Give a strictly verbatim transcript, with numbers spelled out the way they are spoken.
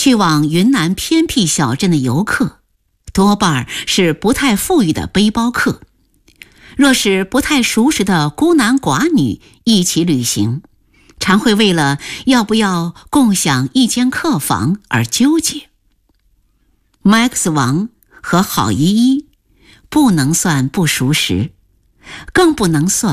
去往云南偏僻小镇的游客，多半是不太富裕的背包客。若是不太熟识的孤男寡女一起旅行，常会为了要不要共享一间客房而纠结。Max 王和郝依依不能算不熟识，更不能算